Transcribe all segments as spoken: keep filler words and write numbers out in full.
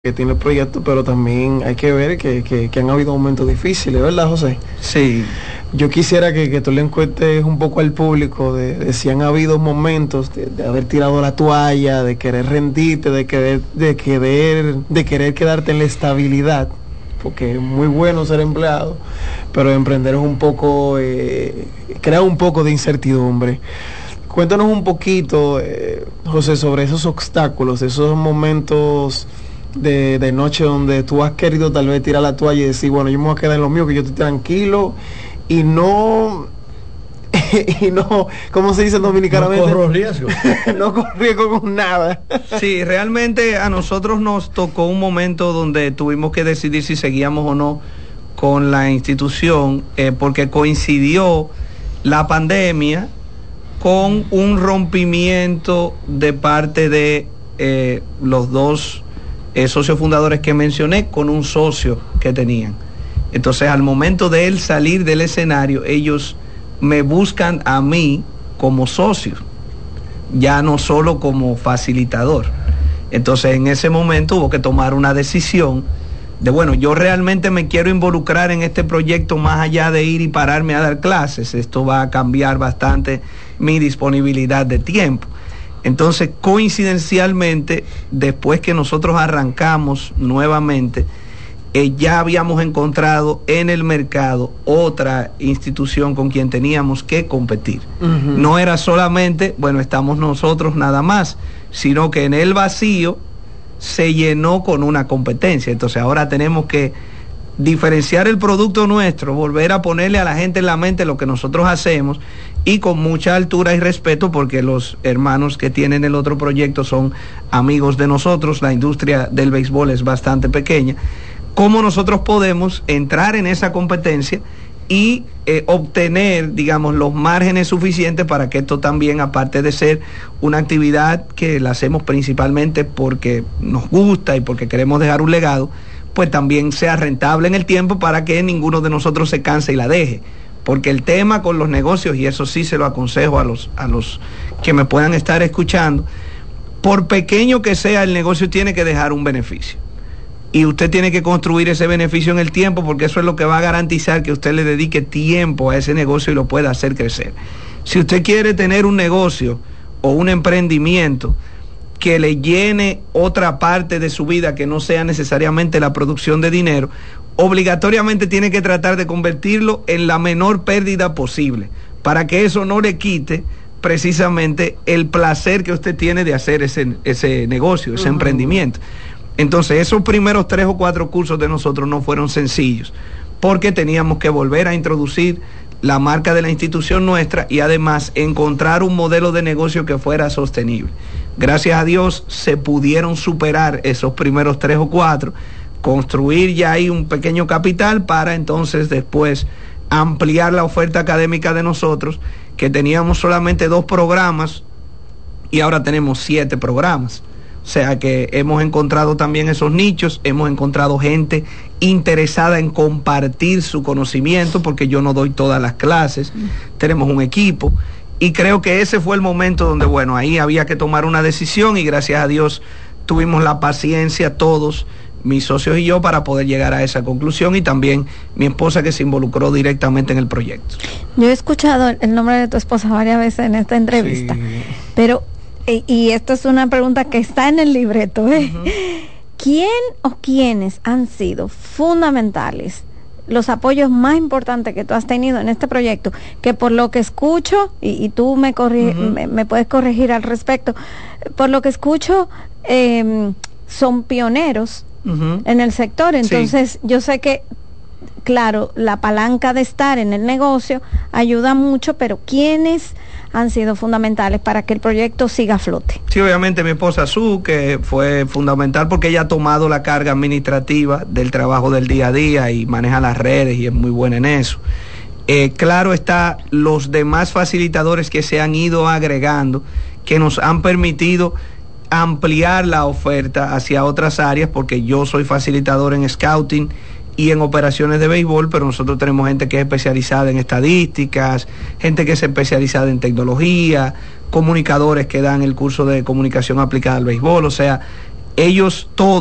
que tiene el proyecto, pero también hay que ver que, que, que han habido momentos difíciles, ¿verdad, José? Sí. Yo quisiera que, que tú le encuentres un poco al público de, de si han habido momentos de, de haber tirado la toalla, de querer rendirte, de querer, de querer, de querer quedarte en la estabilidad, porque es muy bueno ser empleado, pero emprender es un poco, eh, crea un poco de incertidumbre. Cuéntanos un poquito, eh, José, sobre esos obstáculos, esos momentos De, de noche donde tú has querido tal vez tirar la toalla y decir, bueno, yo me voy a quedar en lo mío, que yo estoy tranquilo y no y no, ¿cómo se dice dominicanamente? No corro riesgo. No corro riesgo con nada. Sí, realmente a nosotros nos tocó un momento donde tuvimos que decidir si seguíamos o no con la institución, eh, porque coincidió la pandemia con un rompimiento de parte de eh, los dos Eh, socios fundadores que mencioné con un socio que tenían. Entonces, al momento de él salir del escenario, ellos me buscan a mí como socio, ya no solo como facilitador. Entonces, en ese momento hubo que tomar una decisión de, bueno, yo realmente me quiero involucrar en este proyecto más allá de ir y pararme a dar clases. Esto va a cambiar bastante mi disponibilidad de tiempo. Entonces, coincidencialmente, después que nosotros arrancamos nuevamente, eh, ya habíamos encontrado en el mercado otra institución con quien teníamos que competir. Uh-huh. No era solamente, bueno, estamos nosotros nada más, sino que en el vacío se llenó con una competencia. Entonces, ahora tenemos que diferenciar el producto nuestro, volver a ponerle a la gente en la mente lo que nosotros hacemos, y con mucha altura y respeto, porque los hermanos que tienen el otro proyecto son amigos de nosotros, la industria del béisbol es bastante pequeña. ¿Cómo nosotros podemos entrar en esa competencia y eh, obtener, digamos, los márgenes suficientes para que esto también, aparte de ser una actividad que la hacemos principalmente porque nos gusta y porque queremos dejar un legado, pues también sea rentable en el tiempo para que ninguno de nosotros se canse y la deje? Porque el tema con los negocios, y eso sí se lo aconsejo a los, a los que me puedan estar escuchando, por pequeño que sea el negocio tiene que dejar un beneficio. Y usted tiene que construir ese beneficio en el tiempo, porque eso es lo que va a garantizar que usted le dedique tiempo a ese negocio y lo pueda hacer crecer. Si usted quiere tener un negocio o un emprendimiento que le llene otra parte de su vida que no sea necesariamente la producción de dinero, obligatoriamente tiene que tratar de convertirlo en la menor pérdida posible, para que eso no le quite precisamente el placer que usted tiene de hacer ese, ese negocio, ese uh-huh. emprendimiento. Entonces, esos primeros tres o cuatro cursos de nosotros no fueron sencillos, porque teníamos que volver a introducir la marca de la institución nuestra y además encontrar un modelo de negocio que fuera sostenible. Gracias a Dios se pudieron superar esos primeros tres o cuatro, construir ya ahí un pequeño capital para entonces después ampliar la oferta académica de nosotros, que teníamos solamente dos programas y ahora tenemos siete programas. O sea que hemos encontrado también esos nichos, hemos encontrado gente interesada en compartir su conocimiento, porque yo no doy todas las clases, mm. tenemos un equipo, y creo que ese fue el momento donde, bueno, ahí había que tomar una decisión, y gracias a Dios tuvimos la paciencia todos, mis socios y yo, para poder llegar a esa conclusión, y también mi esposa, que se involucró directamente en el proyecto. Yo he escuchado el nombre de tu esposa varias veces en esta entrevista, sí. pero, y, y esto es una pregunta que está en el libreto, ¿eh? Uh-huh. ¿Quién o quiénes han sido fundamentales, los apoyos más importantes que tú has tenido en este proyecto, que por lo que escucho, y, y tú me, corri- uh-huh. me, me puedes corregir al respecto, por lo que escucho, eh, son pioneros Uh-huh. en el sector? Entonces, sí. yo sé que, claro, la palanca de estar en el negocio ayuda mucho, pero ¿quiénes han sido fundamentales para que el proyecto siga a flote? Sí, obviamente mi esposa Su, que fue fundamental porque ella ha tomado la carga administrativa del trabajo del día a día y maneja las redes y es muy buena en eso. Eh, claro está, los demás facilitadores que se han ido agregando, que nos han permitido ampliar la oferta hacia otras áreas, porque yo soy facilitador en scouting y en operaciones de béisbol, pero nosotros tenemos gente que es especializada en estadísticas, gente que es especializada en tecnología, comunicadores que dan el curso de comunicación aplicada al béisbol. O sea, ellos todos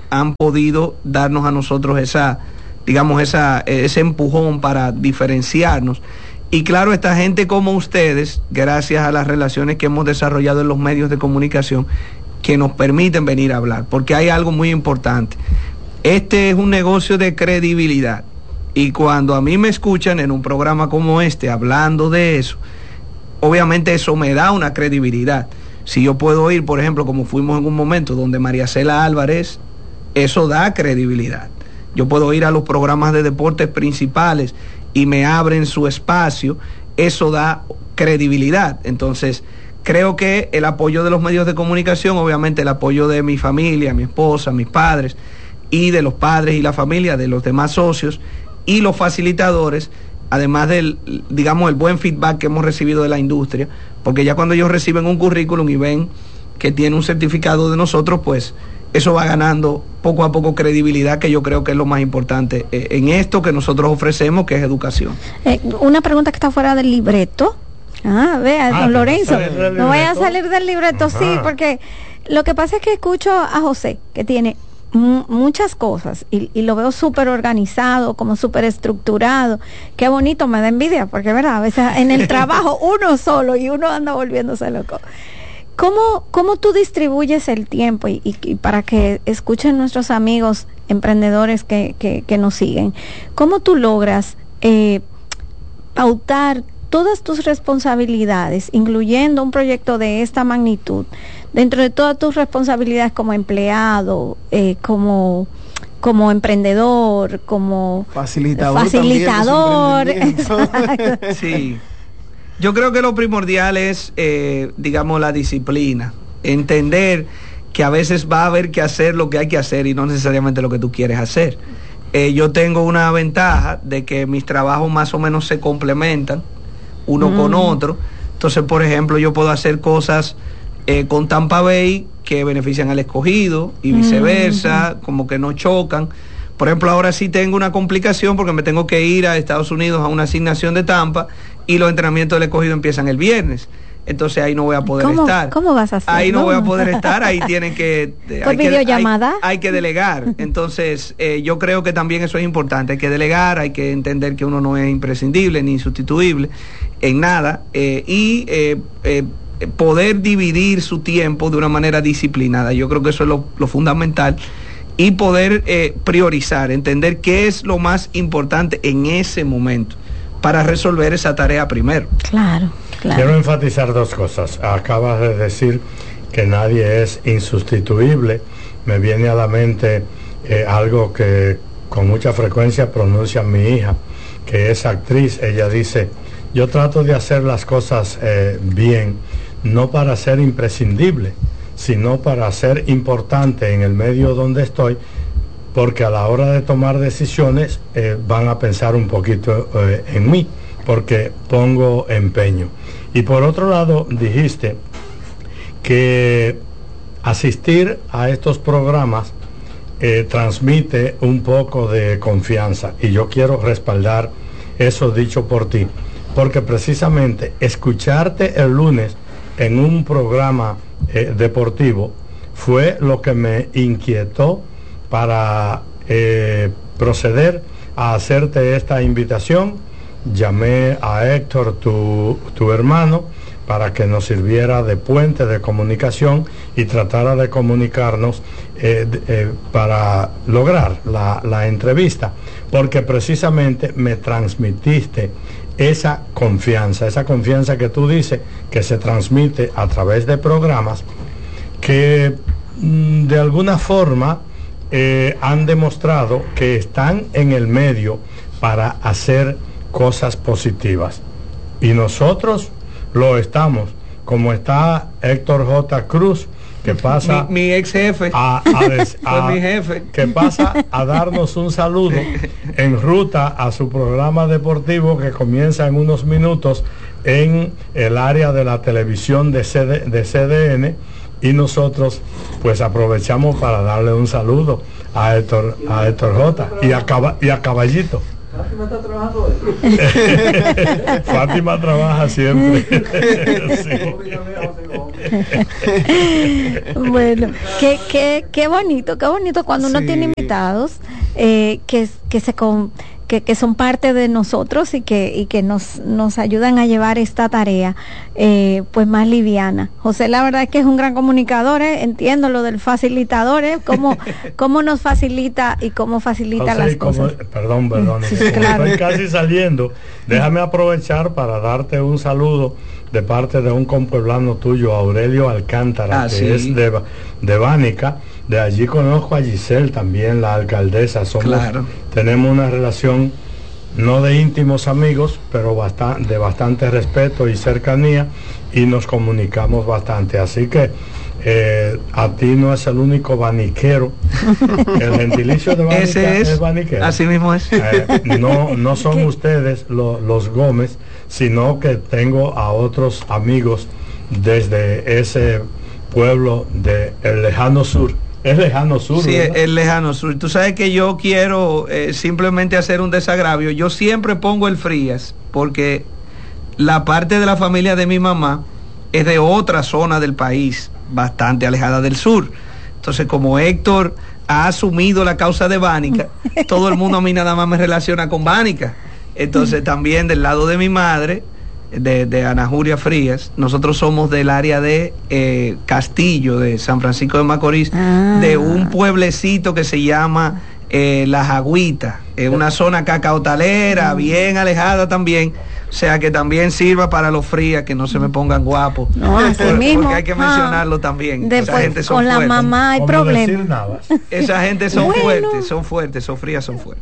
han podido darnos a nosotros esa, digamos, esa, ese empujón para diferenciarnos. Y claro, esta gente como ustedes, gracias a las relaciones que hemos desarrollado en los medios de comunicación, que nos permiten venir a hablar, porque hay algo muy importante. Este es un negocio de credibilidad, y cuando a mí me escuchan en un programa como este hablando de eso, obviamente eso me da una credibilidad. Si yo puedo ir, por ejemplo, como fuimos en un momento donde María Cela Álvarez, eso da credibilidad. Yo puedo ir a los programas de deportes principales y me abren su espacio, eso da credibilidad. Entonces, creo que el apoyo de los medios de comunicación, obviamente el apoyo de mi familia, mi esposa, mis padres, y de los padres y la familia, de los demás socios, y los facilitadores, además del, digamos, el buen feedback que hemos recibido de la industria, porque ya cuando ellos reciben un currículum y ven que tiene un certificado de nosotros, pues eso va ganando poco a poco credibilidad, que yo creo que es lo más importante eh, en esto que nosotros ofrecemos, que es educación. Eh, una pregunta que está fuera del libreto. Ah, vea, ah, don Lorenzo, no voy a salir del libreto, ajá. Sí, porque lo que pasa es que escucho a José, que tiene m- muchas cosas, y, y lo veo súper organizado, como súper estructurado. Qué bonito, me da envidia, porque verdad, a veces en el trabajo uno solo y uno anda volviéndose loco. ¿Cómo, cómo tú distribuyes el tiempo? Y, y, y para que escuchen nuestros amigos emprendedores que, que, que nos siguen, ¿cómo tú logras eh, pautar todas tus responsabilidades, incluyendo un proyecto de esta magnitud, dentro de todas tus responsabilidades como empleado, eh, como, como emprendedor, como facilitador? Facilitador. Sí. Yo creo que lo primordial es, eh, digamos, la disciplina. Entender que a veces va a haber que hacer lo que hay que hacer y no necesariamente lo que tú quieres hacer. Eh, yo tengo una ventaja de que mis trabajos más o menos se complementan uno mm. con otro. Entonces, por ejemplo, yo puedo hacer cosas eh, con Tampa Bay que benefician al Escogido y viceversa, mm. como que no chocan. Por ejemplo, ahora sí tengo una complicación porque me tengo que ir a Estados Unidos a una asignación de Tampa y los entrenamientos del Escogido empiezan el viernes. Entonces ahí no voy a poder ¿Cómo, estar. ¿Cómo vas a hacer? Ahí no, no voy a poder estar, ahí tienen que... ¿Por hay videollamada? Que, hay, hay que delegar. Entonces eh, yo creo que también eso es importante, hay que delegar, hay que entender que uno no es imprescindible ni insustituible en nada, eh, y eh, eh, poder dividir su tiempo de una manera disciplinada. Yo creo que eso es lo, lo fundamental. Y poder eh, priorizar, entender qué es lo más importante en ese momento para resolver esa tarea primero. Claro, claro. Quiero enfatizar dos cosas. Acabas de decir que nadie es insustituible. Me viene a la mente eh, algo que con mucha frecuencia pronuncia mi hija, que es actriz. Ella dice, yo trato de hacer las cosas eh, bien, no para ser imprescindible, sino para ser importante en el medio donde estoy, porque a la hora de tomar decisiones eh, van a pensar un poquito eh, en mí, porque pongo empeño. Y por otro lado, dijiste que asistir a estos programas eh, transmite un poco de confianza, y yo quiero respaldar eso dicho por ti, porque precisamente escucharte el lunes en un programa Eh, deportivo fue lo que me inquietó para eh, proceder a hacerte esta invitación. Llamé a Héctor, tu, tu hermano, para que nos sirviera de puente de comunicación y tratara de comunicarnos eh, eh, para lograr la, la entrevista, porque precisamente me transmitiste esa confianza, esa confianza que tú dices que se transmite a través de programas que mm, de alguna forma eh, han demostrado que están en el medio para hacer cosas positivas, y nosotros lo estamos, como está Héctor J. Cruz, que pasa mi, mi ex jefe a, a, des, a mi jefe que pasa a darnos un saludo en ruta a su programa deportivo que comienza en unos minutos en el área de la televisión de, C D, de C D N, y nosotros pues aprovechamos para darle un saludo a Héctor, a Héctor J. y a, y a Caballito. Fátima está trabajando hoy. Fátima trabaja siempre. Bueno, qué, qué, qué bonito, qué bonito cuando uno Sí. tiene invitados eh, que, que se con, que, que son parte de nosotros y que, y que nos, nos ayudan a llevar esta tarea eh, pues más liviana. José, la verdad es que es un gran comunicador, ¿eh? Entiendo lo del facilitador, ¿eh? cómo, cómo nos facilita y cómo facilita José, las como- cosas. perdón, perdón. Sí, como claro. estoy casi saliendo, déjame aprovechar para darte un saludo de parte de un compueblano tuyo, Aurelio Alcántara, Ah, que sí. es de, de Bánica. De allí conozco a Giselle también, la alcaldesa. Somos, Claro. Tenemos una relación no de íntimos amigos, pero bastante, de bastante respeto y cercanía, y nos comunicamos bastante. Así que eh, a ti no es el único baniquero. El gentilicio de Bánica Ese es, es baniquero. así mismo es. Eh, no, no son ustedes lo- los Gómez, sino que tengo a otros amigos desde ese pueblo de el lejano sur. Es lejano sur, Sí, ¿verdad? el lejano sur. Tú sabes que yo quiero eh, simplemente hacer un desagravio. Yo siempre pongo el Frías porque la parte de la familia de mi mamá es de otra zona del país, bastante alejada del sur. Entonces, como Héctor ha asumido la causa de Bánica, todo el mundo a mí nada más me relaciona con Bánica. Entonces, también del lado de mi madre, de, de Ana Julia Frías, nosotros somos del área de eh, Castillo, de San Francisco de Macorís, Ah. de un pueblecito que se llama eh, La Jagüita, es una zona cacaotalera, bien alejada también, o sea que también sirva para los Frías, que no se me pongan guapos. No, así Por- mismo. Porque hay que Ah. mencionarlo también. Esa Después, gente son con la fuertes. mamá hay Como decir problemas. Navas. Esa gente son Bueno. fuertes, son fuertes, son frías, son fuertes.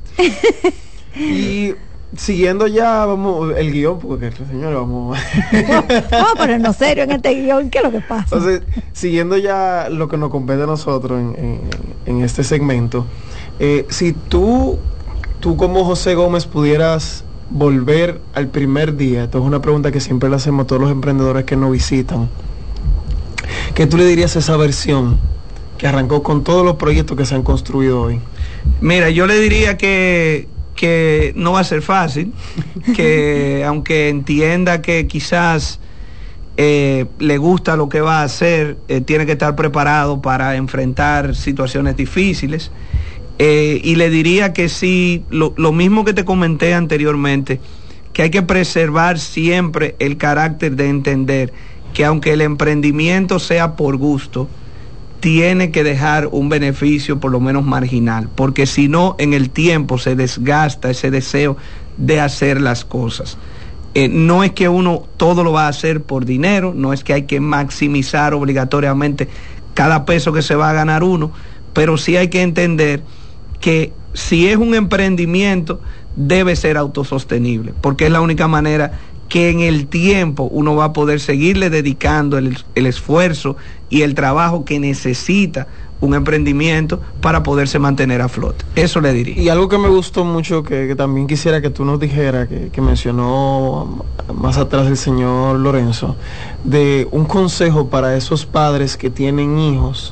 Y siguiendo ya, vamos, el guión, porque señores, vamos. Vamos a ponernos serio en este guión, ¿qué es lo que pasa? Entonces, siguiendo ya lo que nos compete a nosotros en, en- en este segmento, eh, si tú, tú como José Gómez pudieras volver al primer día, esto es una pregunta que siempre le hacemos a todos los emprendedores que nos visitan, ¿qué tú le dirías a esa versión que arrancó con todos los proyectos que se han construido hoy? Mira, yo le diría que, que no va a ser fácil, que aunque entienda que quizás eh, le gusta lo que va a hacer, eh, tiene que estar preparado para enfrentar situaciones difíciles. Eh, y le diría que sí, lo, lo mismo que te comenté anteriormente, que hay que preservar siempre el carácter de entender que aunque el emprendimiento sea por gusto, tiene que dejar un beneficio por lo menos marginal, porque si no, en el tiempo se desgasta ese deseo de hacer las cosas. Eh, no es que uno todo lo va a hacer por dinero, no es que hay que maximizar obligatoriamente cada peso que se va a ganar uno, pero sí hay que entender que si es un emprendimiento debe ser autosostenible, porque es la única manera que en el tiempo uno va a poder seguirle dedicando el, el esfuerzo y el trabajo que necesita un emprendimiento para poderse mantener a flote. Eso le diría. Y algo que me gustó mucho, que, que también quisiera que tú nos dijeras, que, que mencionó más atrás el señor Lorenzo, de un consejo para esos padres que tienen hijos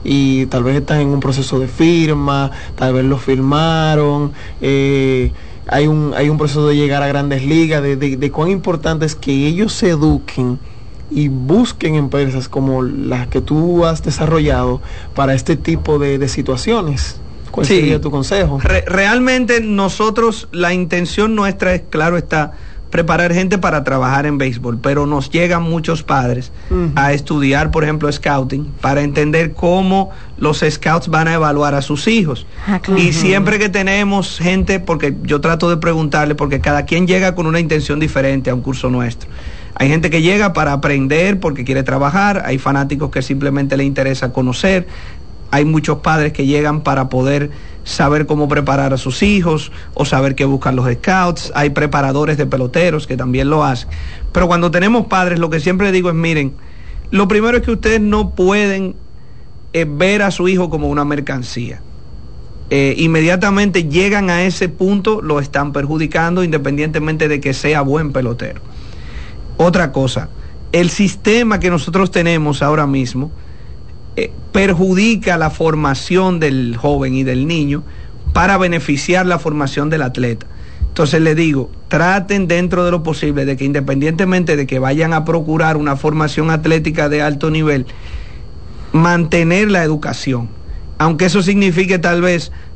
y tal vez están en un proceso de firma, tal vez lo firmaron, eh, hay un hay un proceso de llegar a grandes ligas, de, de, de cuán importante es que ellos se eduquen y busquen empresas como las que tú has desarrollado para este tipo de, de situaciones. ¿Cuál Sí. sería tu consejo? Re- realmente nosotros, la intención nuestra es, claro está, preparar gente para trabajar en béisbol, pero nos llegan muchos padres Ujú. a estudiar, por ejemplo, scouting, para entender cómo los scouts van a evaluar a sus hijos. Ah, claro. Y siempre que tenemos gente, porque yo trato de preguntarle, porque cada quien llega con una intención diferente a un curso nuestro. Hay gente que llega para aprender porque quiere trabajar, hay fanáticos que simplemente le interesa conocer, hay muchos padres que llegan para poder saber cómo preparar a sus hijos o saber qué buscan los scouts, hay preparadores de peloteros que también lo hacen. Pero cuando tenemos padres, lo que siempre digo es, miren, lo primero es que ustedes no pueden eh, ver a su hijo como una mercancía. Eh, inmediatamente llegan a ese punto, lo están perjudicando independientemente de que sea buen pelotero. Otra cosa, el sistema que nosotros tenemos ahora mismo eh, perjudica la formación del joven y del niño para beneficiar la formación del atleta. Entonces le digo, traten dentro de lo posible de que independientemente de que vayan a procurar una formación atlética de alto nivel, mantener la educación, aunque eso signifique tal vez